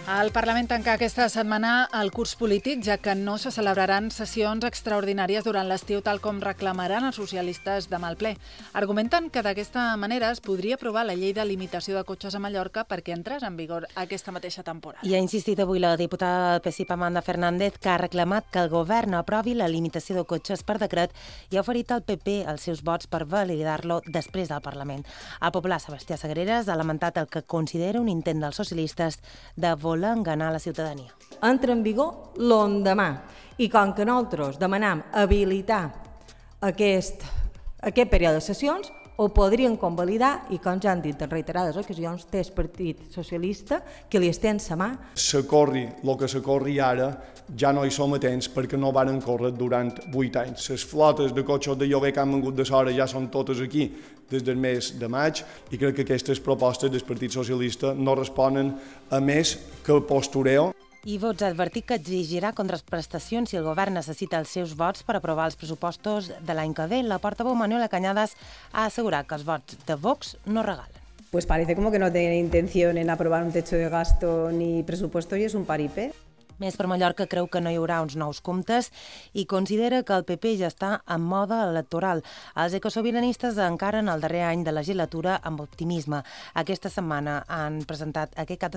El Parlament tanca aquesta setmana el curs polític, ja que no se celebraran sessions extraordinàries durant l'estiu, tal com reclamaran els socialistes demà al ple. Argumenten que d'aquesta manera es podria aprovar la llei de limitació de cotxes a Mallorca perquè entrés en vigor aquesta mateixa temporada. I ha insistit avui la diputada del PSI, Amanda Fernández, que ha reclamat que el govern aprovi la limitació de cotxes per decret i ha oferit al PP els seus vots per validar-lo després del Parlament. El popular Sebastià Sagreras ha lamentat el que considera un intent dels socialistes de voler enganar la ciutadania. Entra en vigor l'endemà i com que nosaltres demanam habilitar aquest període de sessions, ho podrien convalidar i, com ja han dit en reiterades ocasions, té el Partit Socialista que li estén sa mà. S'acorri el que s'acorri ara, ja no hi som a temps perquè no varen córrer durant 8 anys. Les flotes de cotxes de lloguer que han vengut de Sora ja són totes aquí des del mes de maig i crec que aquestes propostes del Partit Socialista no responen a més que el postureo. I Vox ha advertit que exigirà contraprestacions si el govern necessita els seus vots per aprovar els pressupostos de l'any que ve. La portaveu Manuela Cañadas ha assegurat que els vots de Vox no regalen. Pues parece como que no tienen intención en aprobar un techo de gasto ni presupuesto y es un paripé. Més per Mallorca creu que no hi haurà uns nous comptes i considera que el PP ja està en mode electoral. Els ecosobiranistes encaren el darrer any de legislatura amb optimisme. Aquest cap de setmana han presentat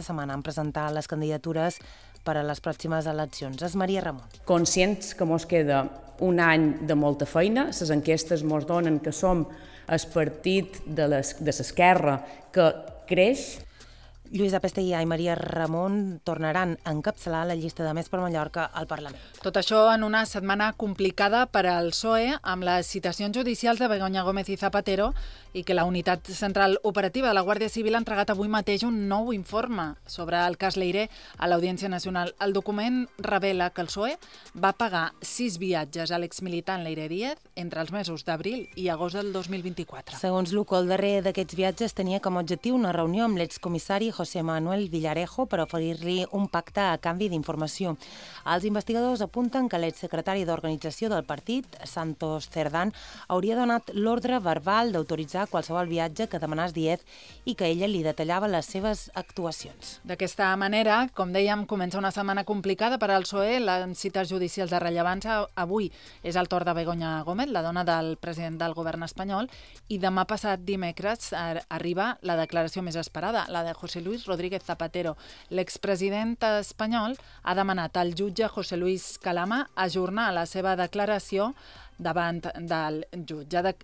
les candidatures per a les pròximes eleccions. És Maria Ramon. Conscients que mos queda un any de molta feina, les enquestes mos donen que som el partit de l'esquerra que creix. Lluïsa Pestellà i Maria Ramon tornaran a encapçalar la llista de Més per Mallorca al Parlament. Tot això en una setmana complicada per al PSOE, amb les citacions judicials de Begoña Gómez i Zapatero, i que la Unitat Central Operativa de la Guàrdia Civil ha entregat avui mateix un nou informe sobre el cas Leiré a l'Audiència Nacional. El document revela que el PSOE va pagar 6 viatges a l'exmilitant Leiré Díez entre els mesos d'abril i agost del 2024. Segons l'UCO, el darrer d'aquests viatges tenia com a objectiu una reunió amb l'excomissari José Manuel Villarejo per oferir-li un pacte a canvi d'informació. Els investigadors apunten que l'exsecretari d'Organització del partit, Santos Cerdán, hauria donat l'ordre verbal d'autoritzar qualsevol viatge que demanés Díez i que ella li detallava les seves actuacions. D'aquesta manera, com dèiem, comença una setmana complicada per al PSOE. Les cites judicials de rellevància avui és el torn de Begoña Gómez, la dona del president del govern espanyol, i demà passat dimecres arriba la declaració més esperada, la de José Luis Rodríguez Zapatero. L'expresident espanyol ha demanat al jutge José Luis Calama ajornar la seva declaració davant del jutge.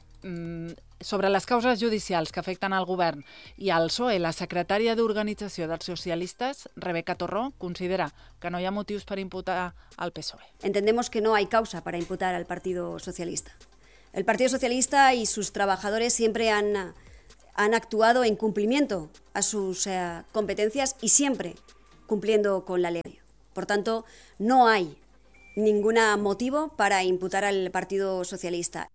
Sobre les causes judicials que afecten al govern i al PSOE, la secretària d'Organització dels Socialistes, Rebeca Torró, considera que no hi ha motius per imputar al PSOE. Entendemos que no hay causa para imputar al Partido Socialista. El Partido Socialista y sus trabajadores siempre han actuado en cumplimiento a sus competencias y siempre cumpliendo con la ley. Por tanto, no hay ningún motivo para imputar al Partido Socialista.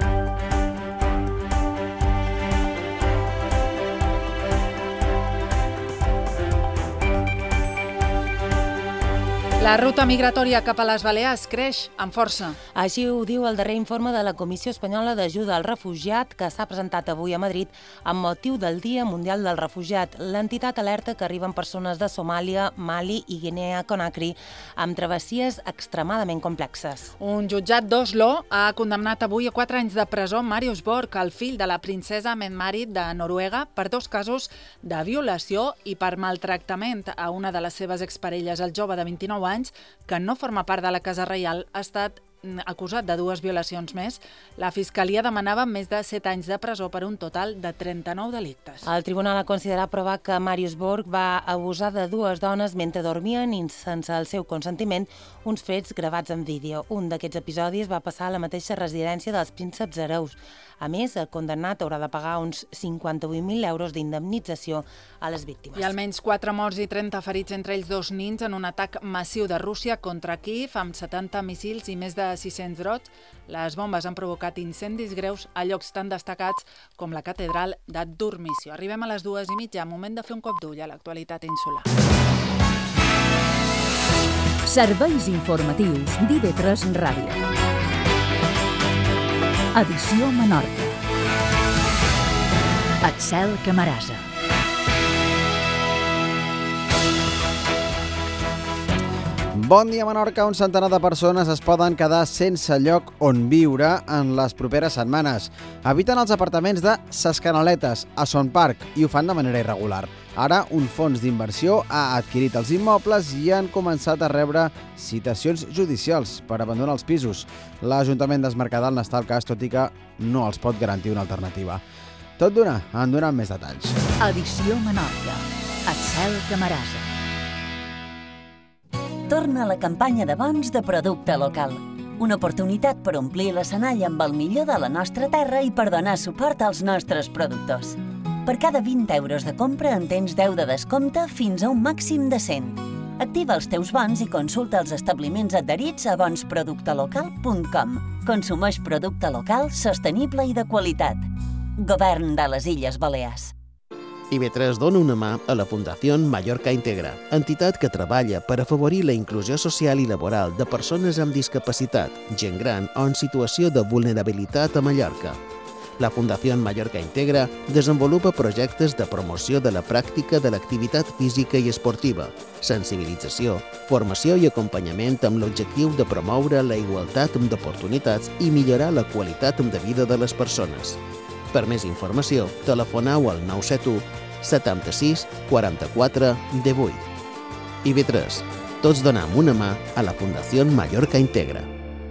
La ruta migratòria cap a les Balears creix amb força. Així ho diu el darrer informe de la Comissió Espanyola d'Ajuda al Refugiat, que s'ha presentat avui a Madrid amb motiu del Dia Mundial del Refugiat. L'entitat alerta que arriben persones de Somàlia, Mali i Guinea Conakry amb travessies extremadament complexes. Un jutjat d'Oslo ha condemnat avui a 4 anys de presó Marius Borg, el fill de la princesa Mette-Marit de Noruega, per 2 casos de violació i per maltractament a una de les seves exparelles. El jove de 29 anys, que no forma part de la Casa Reial, ha estat acusat de 2 violacions més. La Fiscalia demanava més de 7 anys de presó per un total de 39 delictes. El tribunal ha considerat provar que Marius Borg va abusar de 2 dones mentre dormien i sense el seu consentiment, uns fets gravats en vídeo. Un d'aquests episodis va passar a la mateixa residència dels prínceps hereus. A més, el condemnat haurà de pagar uns 58.000 euros d'indemnització a les víctimes. I almenys 4 morts i 30 ferits, entre ells 2 nins, en un atac massiu de Rússia contra Kíev amb 70 míssils i més de 600 drots. Les bombes han provocat incendis greus a llocs tan destacats com la catedral de Durmició. Arribem a les 2:30, moment de fer un cop d'ull a l'actualitat insular. Serveis informatius d'IV3 Ràdio. Edició Menorca. Axel Camarasa. Bon dia, Menorca. Un centenar de persones es poden quedar sense lloc on viure en les properes setmanes. Habiten als apartaments de Ses Canaletes, a Son Park, i ho fan de manera irregular. Ara, un fons d'inversió ha adquirit els immobles i han començat a rebre citacions judicials per abandonar els pisos. L'Ajuntament d'Es Mercadal n'està al cas, tot i que no els pot garantir una alternativa. Tot d'una, en donem més detalls. Edició Menorca. Et cel camarasa. Torna la campanya de bons de producte local. Una oportunitat per omplir l'escenari amb el millor de la nostra terra i per donar suport als nostres productors. Per cada 20 euros de compra en tens 10 de descompte fins a un màxim de 100. Activa els teus bons i consulta els establiments adherits a bonsproductelocal.com. Consumeix producte local, sostenible i de qualitat. Govern de les Illes Balears. IB3 dona una mà a la Fundació Mallorca Integra, entitat que treballa per afavorir la inclusió social i laboral de persones amb discapacitat, gent gran o en situació de vulnerabilitat a Mallorca. La Fundació Mallorca Integra desenvolupa projectes de promoció de la pràctica de l'activitat física i esportiva, sensibilització, formació i acompanyament amb l'objectiu de promoure la igualtat d'oportunitats i millorar la qualitat de vida de les persones. Per més informació, telefoneu al 971 76 44 18. IB3. Tots donem una mà a la Fundació Mallorca Integra.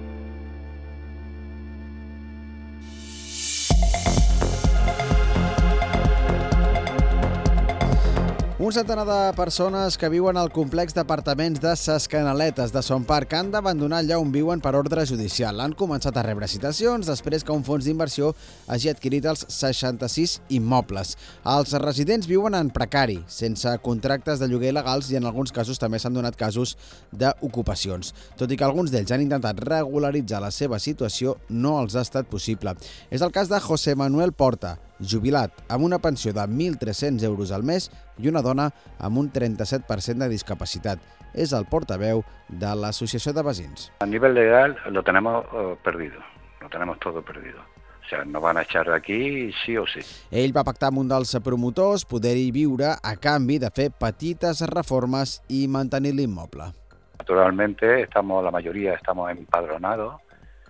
Un centenar de persones que viuen al complex d'apartaments de Ses Canaletes de Son Park han d'abandonar allà on viuen per ordre judicial. Han començat a rebre citacions després que un fons d'inversió hagi adquirit els 66 immobles. Els residents viuen en precari, sense contractes de lloguer legals i en alguns casos també s'han donat casos d'ocupacions. Tot i que alguns d'ells han intentat regularitzar la seva situació, no els ha estat possible. És el cas de José Manuel Porta, jubilat amb una pensió de 1.300 euros al mes i una dona amb un 37% de discapacitat. És el portaveu de l'Associació de Veïns. A nivel legal lo tenemos perdido, lo tenemos todo perdido. O sea, nos van a echar aquí sí o sí. Ell va pactar amb un dels promotors poder-hi viure a canvi de fer petites reformes i mantenir l'immoble. Naturalmente, la mayoría estamos empadronados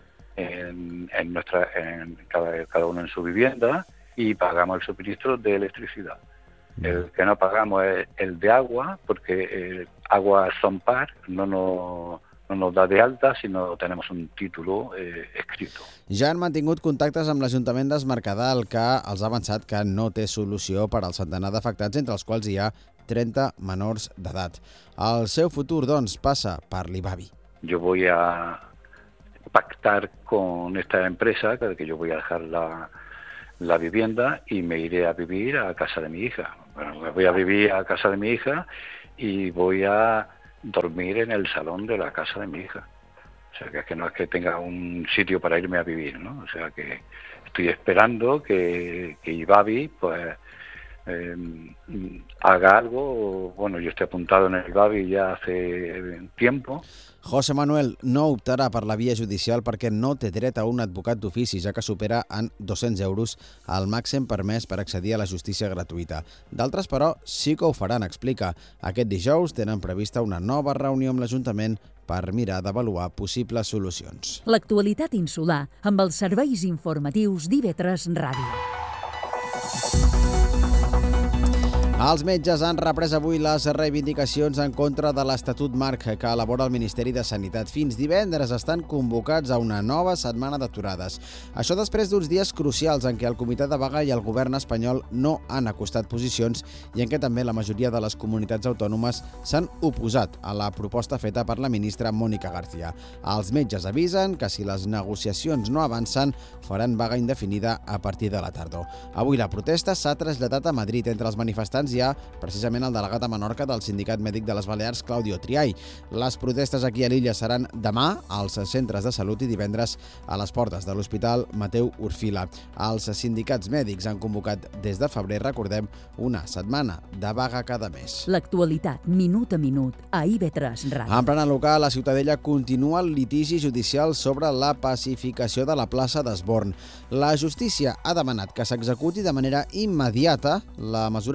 cada uno en su vivienda y pagamos el suministro de electricidad. El que no pagamos es el de agua, porque Agua Son Park no nos da de alta si no tenemos un título escrito. Ja han mantingut contactes amb l'Ajuntament d'Es Mercadal, que els ha avançat que no té solució per al centenar d'afectats, entre els quals hi ha 30 menors d'edat. El seu futur, doncs, passa per l'IBAVI. Yo voy a pactar con esta empresa que yo voy a dejar la vivienda y me iré a vivir a casa de mi hija. Bueno, me voy a vivir a casa de mi hija y voy a dormir en el salón de la casa de mi hija. O sea, que no es que tenga un sitio para irme a vivir, ¿no? O sea, que estoy esperando que IBAVI, pues, haga algo. Bueno, yo estoy apuntado en el IBAVI ya hace tiempo. José Manuel no optarà per la via judicial perquè no té dret a un advocat d'ofici, ja que supera en 200 euros el màxim permès per accedir a la justícia gratuïta. D'altres, però, sí que ho faran, explica. Aquest dijous tenen prevista una nova reunió amb l'Ajuntament per mirar d'avaluar possibles solucions. L'actualitat insular amb els serveis informatius d'IB3 Ràdio. Els metges han reprès avui les reivindicacions en contra de l'Estatut Marc que elabora el Ministeri de Sanitat. Fins divendres estan convocats a una nova setmana d'aturades. Això després d'uns dies crucials en què el Comitè de Vaga i el govern espanyol no han acostat posicions i en què també la majoria de les comunitats autònomes s'han oposat a la proposta feta per la ministra Mónica García. Els metges avisen que si les negociacions no avancen faran vaga indefinida a partir de la tardor. Avui la protesta s'ha traslladat a Madrid. Entre els manifestants hi ha precisament el delegat a Menorca del Sindicat Mèdic de les Balears, Claudio Triay. Les protestes aquí a l'illa seran demà als centres de salut i divendres a les portes de l'Hospital Mateu Orfila. Els sindicats mèdics han convocat des de febrer, recordem, una setmana de vaga cada mes. L'actualitat, minut a minut, a IB3 Ràdio. En plana local, a Ciutadella continua el litigi judicial sobre la pacificació de la plaça d'Esborn. La justícia ha demanat que s'executi de manera immediata la mesura cautelar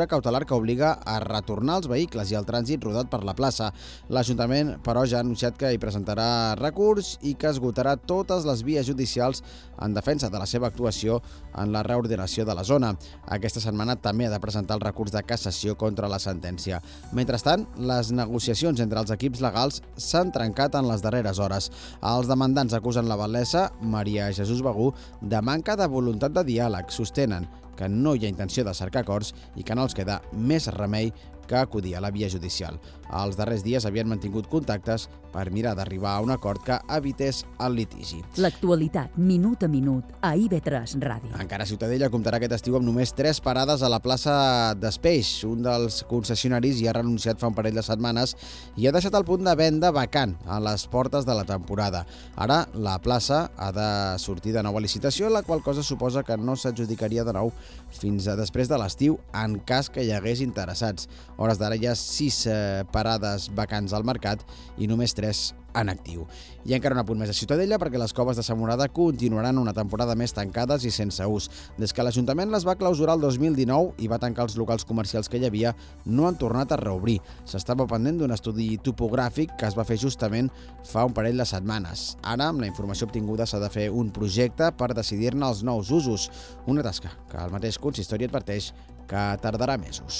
Marc que obliga a retornar els vehicles i el trànsit rodat per la plaça. L'Ajuntament, però, ja ha anunciat que hi presentarà recurs i que esgotarà totes les vies judicials en defensa de la seva actuació en la reordenació de la zona. Aquesta setmana també ha de presentar el recurs de cassació contra la sentència. Mentrestant, les negociacions entre els equips legals s'han trencat en les darreres hores. Els demandants acusen la batllessa, Maria Jesús Begú, de manca de voluntat de diàleg. Sostenen que no hi ha intenció de cercar acords i que no els queda més remei que acudir a la via judicial. Els darrers dies havien mantingut contactes per mirar d'arribar a un acord que evités el litigi. L'actualitat, minut a minut, a IB3 Ràdio. Encara Ciutadella comptarà aquest estiu amb només 3 parades a la plaça d'Espeix. Un dels concessionaris ja ha renunciat fa un parell de setmanes i ha deixat el punt de venda vacant a les portes de la temporada. Ara la plaça ha de sortir de nou a licitació, la qual cosa suposa que no s'adjudicaria de nou fins a després de l'estiu en cas que hi hagués interessats. A hores d'ara hi ha 6 parades vacants al mercat i només 3 en actiu. I encara un apunt més a Ciutadella perquè les coves de Sant Morada continuaran una temporada més tancades i sense ús. Des que l'Ajuntament les va clausurar el 2019 i va tancar els locals comercials que hi havia, no han tornat a reobrir. S'estava pendent d'un estudi topogràfic que es va fer justament fa un parell de setmanes. Ara, amb la informació obtinguda, s'ha de fer un projecte per decidir-ne els nous usos. Una tasca que el mateix consistori adverteix que tardarà mesos.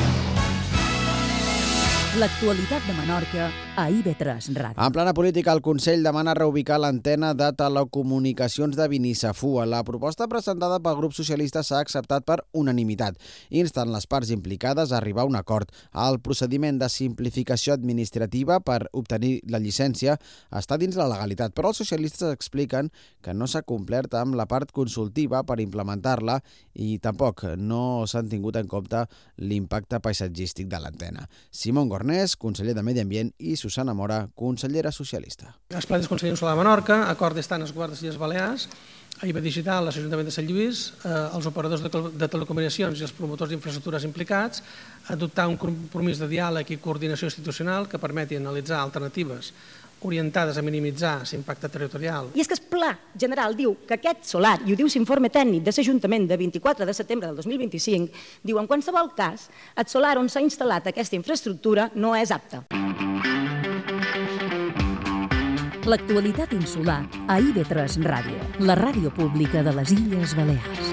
L'actualitat de Menorca a IB3 Ràdio. En plana política, el Consell demana reubicar l'antena de telecomunicacions de Binisafua. La proposta presentada pel grup socialista s'ha acceptat per unanimitat. Insten les parts implicades a arribar a un acord. El procediment de simplificació administrativa per obtenir la llicència està dins la legalitat, però els socialistes expliquen que no s'ha complert amb la part consultiva per implementar-la i tampoc no s'han tingut en compte l'impacte paisatgístic de l'antena. Simón Gornés, conseller de Medi Ambient, i Susana Mora, consellera socialista. Els plans del Consell Insular de Menorca, acord estan els governs de les Illes Balears, IBA Digital, l'Ajuntament de Sant Lluís, els operadors de telecomunicacions i els promotors d'infraestructures implicats, adoptar un compromís de diàleg i coordinació institucional que permeti analitzar alternatives orientades a minimitzar l'impacte territorial. I és que el Pla General diu que aquest solar, i ho diu l'informe tècnic de l'Ajuntament de 24 de setembre del 2025, diu en qualsevol cas, el solar on s'ha instal·lat aquesta infraestructura no és apte. L'actualitat insular a IB3 Ràdio, la ràdio pública de les Illes Balears.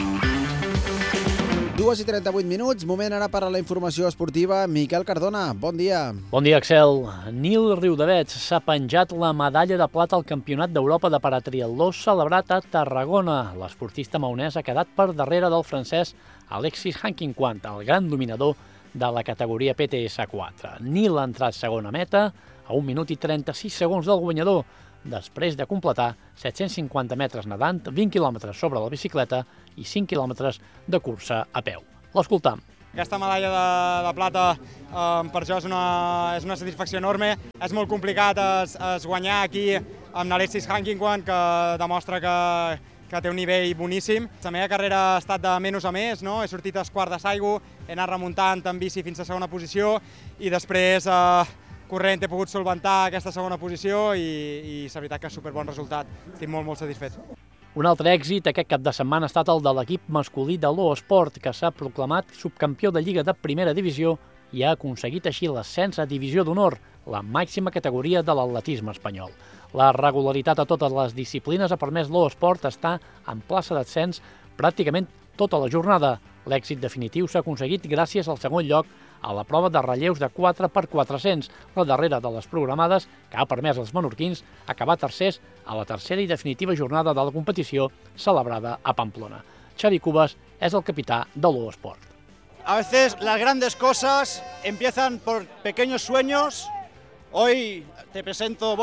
2:38, moment ara per a la informació esportiva. Miquel Cardona, bon dia. Bon dia, Axel. Nil Riudavets s'ha penjat la medalla de plata al Campionat d'Europa de paratriatló celebrat a Tarragona. L'esportista maonès ha quedat per darrere del francès Alexis Hankinquant, el gran dominador de la categoria PTS4. Nil ha entrat segona meta a 1 minut i 36 segons del guanyador, després de completar 750 metres nedant, 20 quilòmetres sobre la bicicleta i 5 quilòmetres de cursa a peu. L'escoltam. Aquesta medalla de plata per jo és una satisfacció enorme. És molt complicat es guanyar aquí amb Alexis Hankinquant, que demostra que té un nivell boníssim. La meva carrera ha estat de menys a més, no? He sortit als quarts de Saigo, he anat remuntant en bici fins a segona posició i després corrent he pogut solventar aquesta segona posició i la veritat que és superbon resultat. Estic molt satisfet. Un altre èxit aquest cap de setmana ha estat el de l'equip masculí de l'O-Sport, que s'ha proclamat subcampió de Lliga de Primera Divisió i ha aconseguit així l'ascens a Divisió d'Honor, la màxima categoria de l'atletisme espanyol. La regularitat a totes les disciplines ha permès l'O-Sport estar en plaça d'ascens pràcticament tota la jornada. L'èxit definitiu s'ha aconseguit gràcies al segon lloc a la prova de relleus de 4x400, la darrera de les programades, que ha permès als menorquins acabar tercers a la tercera i definitiva jornada de la competició celebrada a Pamplona. Xavi Cubas és el capità de l'O-Sport. A veces las grandes cosas empiezan por pequeños sueños. Hoy presento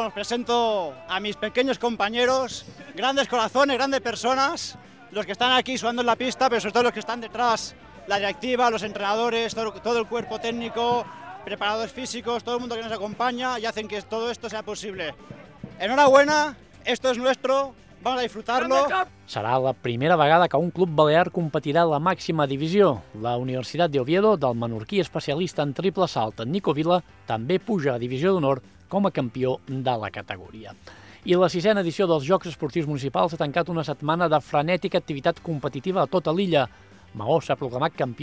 a mis pequeños compañeros, grandes corazones, grandes personas, los que están aquí sudando en la pista, pero sobre todo los que están detrás, la directiva, los entrenadores, todo el cuerpo técnico, preparadores físicos, todo el mundo que nos acompaña y hacen que todo esto sea posible. Enhorabuena, esto es nuestro, vamos a disfrutarlo. Serà la primera vegada que un club balear competirà a la màxima divisió. La Universitat de Oviedo, del menorquí especialista en triple salt, Nico Vila, també puja a Divisió d'Honor com a campió de la categoria. I la 6a edició dels Jocs Esportius Municipals ha tancat una setmana de frenètica activitat competitiva a tota l'illa. Maó s'ha proclamat campió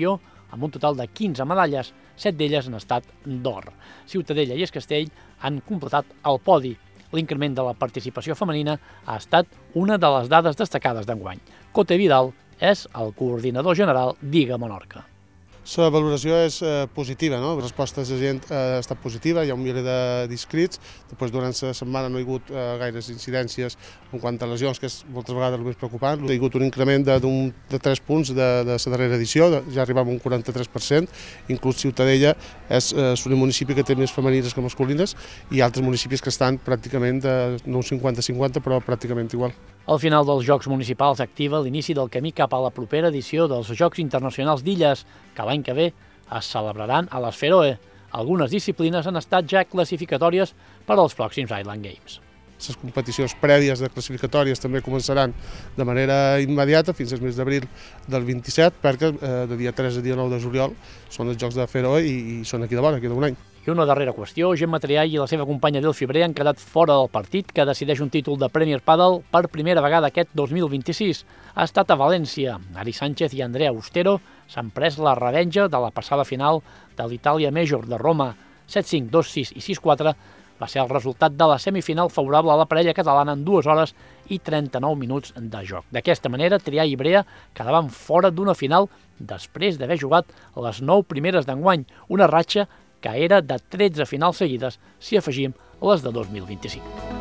amb un total de 15 medalles, 7 d'elles en estat d'or. Ciutadella i Es Castell han completat el podi. L'increment de la participació femenina ha estat una de les dades destacades d'enguany. Cote Vidal és el coordinador general d'IGA Menorca. La valoració és positiva, no? La resposta de la gent ha estat positiva, hi ha un miler d'inscrits, després durant la setmana no hi ha hagut gaires incidències en quant a lesions, que és moltes vegades el més preocupant. Hi ha hagut un increment de 3 punts de la darrera edició, ja arribem a un 43%, inclús Ciutadella és l'únic municipi que té més femenines que masculines, i altres municipis que estan pràcticament, no un 50-50, però pràcticament igual. El final dels Jocs Municipals activa l'inici del camí cap a la propera edició dels Jocs Internacionals d'Illes, que l'any que ve es celebraran a les Feroe. Algunes disciplines han estat ja classificatòries per als pròxims Island Games. Les competicions prèvies de classificatòries també començaran de manera immediata fins al mes d'abril del 27, perquè de dia 3 a dia 9 de juliol són els Jocs de Feroe i són aquí de vora, aquí d'un any. I una darrera qüestió, Gemma Triay i la seva companya Del Fibrer han quedat fora del partit que decideix un títol de Premier Padel per primera vegada aquest 2026. Ha estat a València. Ari Sánchez i Andrea Austero s'han pres la revenja de la passada final de l'Italia Major de Roma. 7-5, 2-6 i 6-4 va ser el resultat de la semifinal favorable a la parella catalana en 2 hores i 39 minuts de joc. D'aquesta manera, Triay i Brea quedaven fora d'una final després d'haver jugat les 9 primeres d'enguany, una ratxa que era de 13 finals seguides, si afegim les de 2025.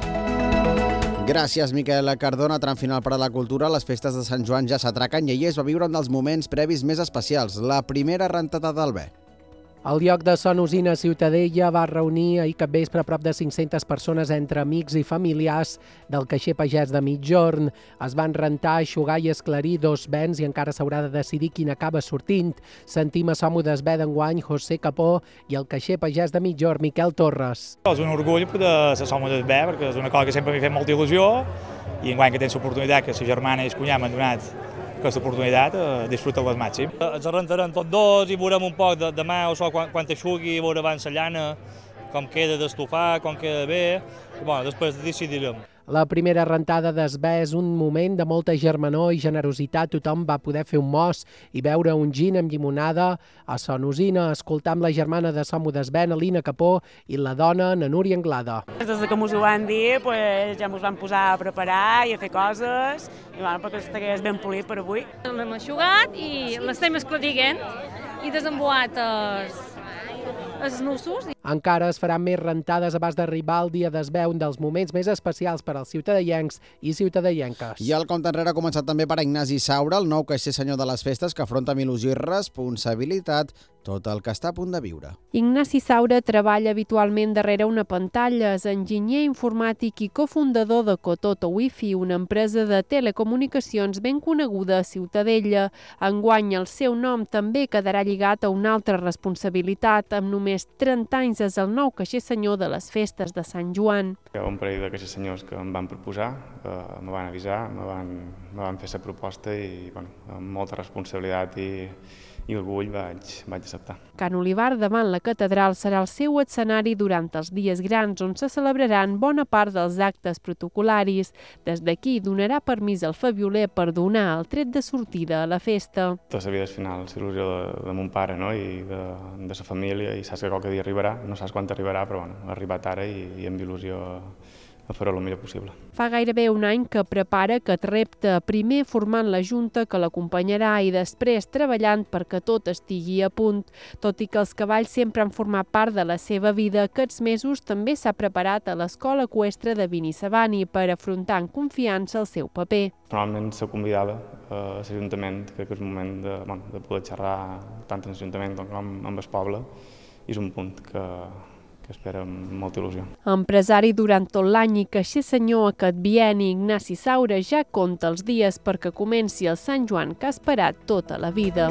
Gràcies, Miquel Cardona. Tram final per a la cultura. Les festes de Sant Joan ja s'atraquen i ahir es va viure un dels moments previs més especials, la primera rentada del Bé. El lloc de Son Usina Ciutadella va reunir ahir capvespre prop de 500 persones entre amics i familiars del caixer pagès de Migjorn. Es van rentar, eixugar i esclarir 2 béns i encara s'haurà de decidir quin acaba sortint. Sentim a Som des Bé d'enguany José Capó i el caixer pagès de Migjorn, Miquel Torres. És un orgull poder ser Som des Bé, perquè és una cosa que sempre m'ha fet molta il·lusió i enguany que tens l'oportunitat que sa germana i el cunyat m'han donat aquesta oportunitat, disfruta-la al màxim. Ens rentarem tots dos i veurem un poc demà o so quan t'aixugui, veure abans la llana, com queda d'estofar, com queda bé, i després decidirem. La primera rentada d'Esbé és un moment de molta germanor i generositat. Tothom va poder fer un mos i beure un gin amb llimonada a Son Usina. Escoltam la germana de Som d'Esbé, Alina Capó, i la dona, na Núria Anglada. Des que ens ho van dir, ja ens vam posar a preparar i a fer coses, i perquè estigués ben polit per avui. L'hem eixugat i l'estem esclarint i desemboat els nusos. Encara es faran més rentades abans d'arribar al dia d'Esbé, un dels moments més especials per als ciutadellencs i ciutadellenques. I el compte enrere ha començat també per Ignasi Saura, el nou caixer senyor de les festes, que afronta amb il·lusió i responsabilitat tot el que està a punt de viure. Ignasi Saura treballa habitualment darrere una pantalla, és enginyer informàtic i cofundador de Cototo Wi-Fi, una empresa de telecomunicacions ben coneguda a Ciutadella. Enguany el seu nom també quedarà lligat a una altra responsabilitat. Amb només 30 anys és el nou caixer senyor de les festes de Sant Joan. Hi ha un parell de caixers senyors que em van proposar, me van avisar, me van fer la proposta i amb molta responsabilitat i orgull vaig acceptar. Can Olivar, davant la catedral, serà el seu escenari durant els dies grans, on se celebraran bona part dels actes protocolaris. Des d'aquí donarà permís al Fabioler per donar el tret de sortida a la festa. Tota la vida és final, l'il·lusió de mon pare, no? I de la família, i saps que qualque dia arribarà, no saps quan arribarà, però ha arribat ara i amb il·lusió a fer-ho el millor possible. Fa gairebé un any que prepara aquest repte, primer formant la Junta que l'acompanyarà i després treballant perquè tot estigui a punt. Tot i que els cavalls sempre han format part de la seva vida, aquests mesos també s'ha preparat a l'Escola Eqüestre de Binisabani per afrontar amb confiança el seu paper. Normalment s'ha convidada a l'Ajuntament, crec que és un moment de poder xerrar tant en l'Ajuntament com amb el poble, i és un punt que espera amb molta il·lusió. Empresari durant tot l'any i caixer senyor aquest bienni, Ignasi Saura ja compta els dies perquè comenci el Sant Joan que ha esperat tota la vida.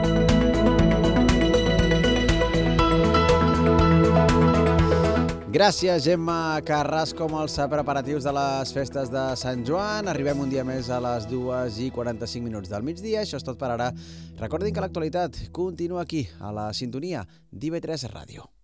Gràcies, Gemma Carrasco, amb els preparatius de les festes de Sant Joan. Arribem un dia més a les 2:45 del migdia. Això és tot per ara. Recordin que l'actualitat continua aquí, a la sintonia d'IV3 Ràdio.